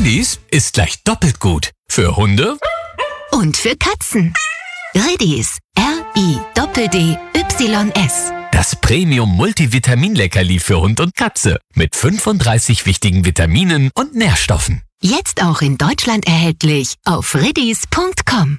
Riddies ist gleich doppelt gut. Für Hunde und für Katzen. Riddies. R-I-D-D-Y-S. Das Premium-Multivitamin-Leckerli für Hund und Katze. Mit 35 wichtigen Vitaminen und Nährstoffen. Jetzt auch in Deutschland erhältlich auf riddies.com.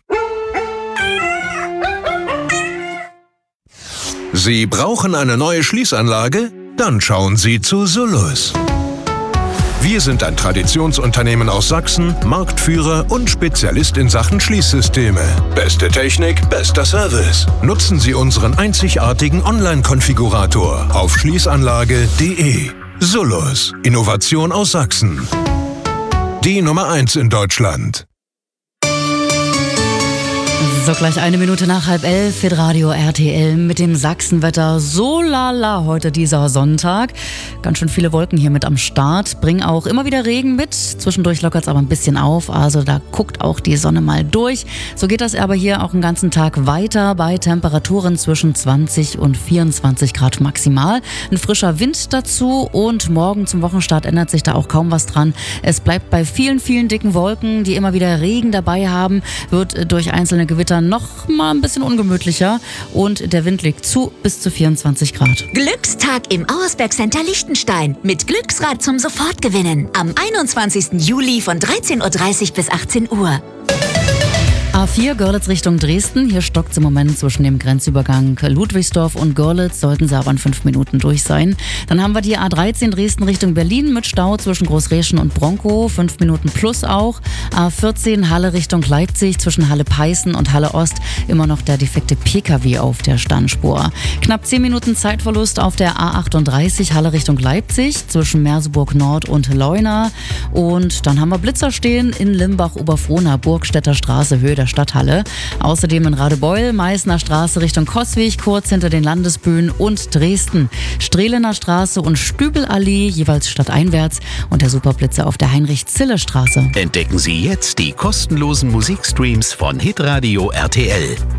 Sie brauchen eine neue Schließanlage? Dann schauen Sie zu Sullus. Wir sind ein Traditionsunternehmen aus Sachsen, Marktführer und Spezialist in Sachen Schließsysteme. Beste Technik, bester Service. Nutzen Sie unseren einzigartigen Online-Konfigurator auf schließanlage.de. Sullus, Innovation aus Sachsen. Die Nummer 1 in Deutschland. So, gleich 1 Minute nach 10:30, Hitradio RTL mit dem Sachsenwetter. So lala heute dieser Sonntag. Ganz schön viele Wolken hier mit am Start. Bringen auch immer wieder Regen mit. Zwischendurch lockert es aber ein bisschen auf. Also da guckt auch die Sonne mal durch. So geht das aber hier auch den ganzen Tag weiter bei Temperaturen zwischen 20 und 24 Grad maximal. Ein frischer Wind dazu und morgen zum Wochenstart ändert sich da auch kaum was dran. Es bleibt bei vielen, vielen dicken Wolken, die immer wieder Regen dabei haben. Wird durch einzelne Gewitter noch mal ein bisschen ungemütlicher und der Wind liegt zu bis zu 24 Grad. Glückstag im Auersberg Center Liechtenstein mit Glücksrad zum Sofortgewinnen am 21. Juli von 13:30 bis 18 Uhr. A4 Görlitz Richtung Dresden. Hier stockt es im Moment zwischen dem Grenzübergang Ludwigsdorf und Görlitz. Sollten sie aber in 5 Minuten durch sein. Dann haben wir die A13 Dresden Richtung Berlin mit Stau zwischen Großreschen und Bronkow. 5 Minuten plus auch. A14 Halle Richtung Leipzig zwischen Halle-Peißen und Halle Ost. Immer noch der defekte PKW auf der Standspur. Knapp 10 Minuten Zeitverlust auf der A38 Halle Richtung Leipzig zwischen Merseburg Nord und Leuna. Und dann haben wir Blitzer stehen in Limbach-Oberfrohna, Burgstädter Straße, Höhe der Stadthalle. Außerdem in Radebeul, Meißner Straße Richtung Koswig, kurz hinter den Landesbühnen und Dresden. Strehlener Straße und Stübelallee, jeweils stadteinwärts. Und der Superblitzer auf der Heinrich-Zille-Straße. Entdecken Sie jetzt die kostenlosen Musikstreams von Hitradio RTL.